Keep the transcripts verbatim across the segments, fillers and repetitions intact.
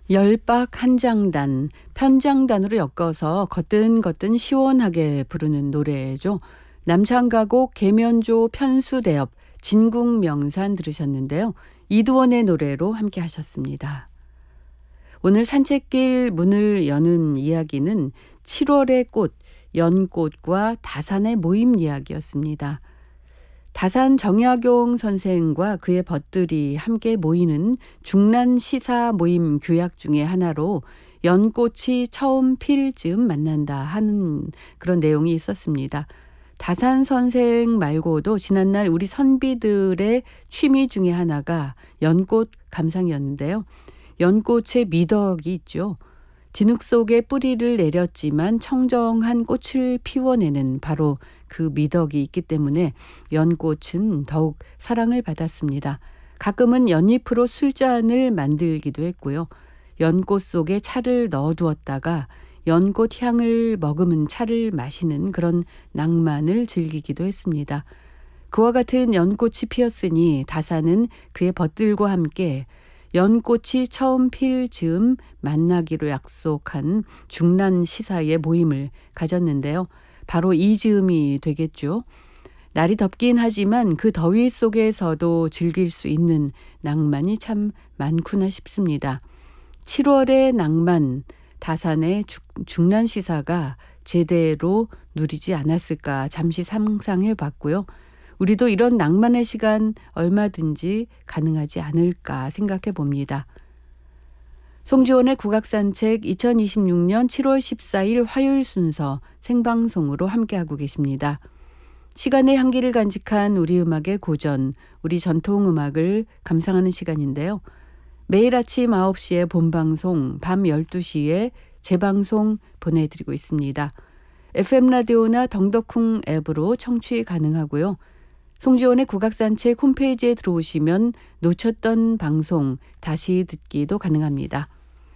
열박 한장단, 편장단으로 엮어서 거뜬거뜬 시원하게 부르는 노래죠. 남창가곡 계면조 편수대업 진국명산 들으셨는데요. 이두원의 노래로 함께 하셨습니다. 오늘 산책길 문을 여는 이야기는 칠월의 꽃, 연꽃과 다산의 모임 이야기였습니다. 다산 정약용 선생과 그의 벗들이 함께 모이는 중란 시사 모임 규약 중의 하나로 연꽃이 처음 필 즈음 만난다 하는 그런 내용이 있었습니다. 다산 선생 말고도 지난날 우리 선비들의 취미 중에 하나가 연꽃 감상이었는데요. 연꽃의 미덕이 있죠. 진흙 속에 뿌리를 내렸지만 청정한 꽃을 피워내는 바로 그 미덕이 있기 때문에 연꽃은 더욱 사랑을 받았습니다. 가끔은 연잎으로 술잔을 만들기도 했고요. 연꽃 속에 차를 넣어두었다가 연꽃 향을 머금은 차를 마시는 그런 낭만을 즐기기도 했습니다. 그와 같은 연꽃이 피었으니 다산은 그의 벗들과 함께 연꽃이 처음 필 즈음 만나기로 약속한 중란 시사의 모임을 가졌는데요. 바로 이 즈음이 되겠죠. 날이 덥긴 하지만 그 더위 속에서도 즐길 수 있는 낭만이 참 많구나 싶습니다. 칠월의 낭만, 다산의 중란 시사가 제대로 누리지 않았을까 잠시 상상해 봤고요. 우리도 이런 낭만의 시간 얼마든지 가능하지 않을까 생각해 봅니다. 송지원의 국악산책 이천이십육 년 칠월 십사일 화요일 순서 생방송으로 함께하고 계십니다. 시간의 향기를 간직한 우리 음악의 고전, 우리 전통음악을 감상하는 시간인데요. 매일 아침 아홉 시에 본방송, 밤 열두 시에 재방송 보내드리고 있습니다. 에프엠 라디오나 덩덕쿵 앱으로 청취 가능하고요. 송지원의 국악산책 홈페이지에 들어오시면 놓쳤던 방송 다시 듣기도 가능합니다.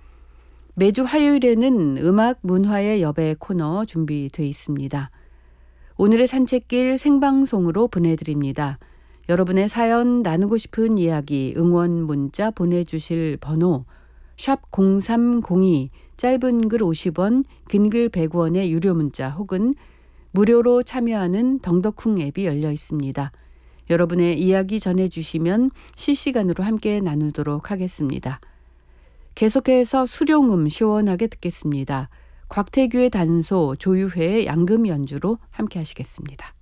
매주 화요일에는 음악 문화의 여배 코너 준비되어 있습니다. 오늘의 산책길 생방송으로 보내드립니다. 여러분의 사연 나누고 싶은 이야기 응원 문자 보내주실 번호 샵 공삼공이 짧은 글 오십 원 긴 글 백 원의 유료 문자 혹은 무료로 참여하는 덩덕쿵 앱이 열려 있습니다. 여러분의 이야기 전해주시면 실시간으로 함께 나누도록 하겠습니다. 계속해서 수룡음 시원하게 듣겠습니다. 곽태규의 단소, 조유회의 양금 연주로 함께 하시겠습니다.